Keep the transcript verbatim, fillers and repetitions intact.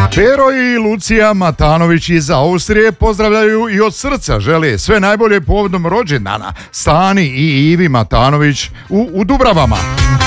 Pero i Lucija Matanović iz Austrije pozdravljaju i od srca žele sve najbolje povodom rođendana Stani i Ivi Matanović u, u Dubravama.